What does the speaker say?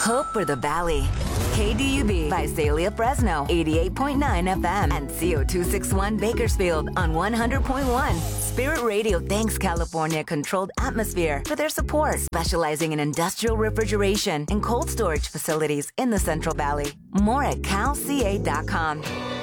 Hope for the Valley. KDUB, Visalia, Fresno, 88.9 FM, and CO261 Bakersfield on 100.1. Spirit Radio thanks California Controlled Atmosphere for their support, specializing in industrial refrigeration and cold storage facilities in the Central Valley. More at calca.com.